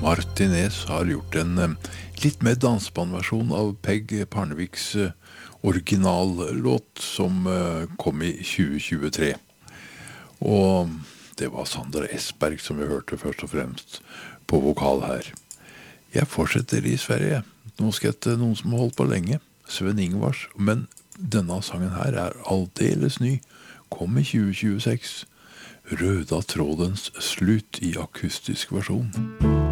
Martinez har gjort en litt mer dansbandversjon av Peg Parneviks originallåt som kom i 2023. Og det var Sandra Esberg som vi hørte først og fremst på vokal her. Jeg fortsetter i Sverige. Nå skal jeg til noen som har holdt på lenge, Sven Ingvars, men denne sangen her er aldeles ny, kom i 2026. Røda trådens slutt i akustisk versjon.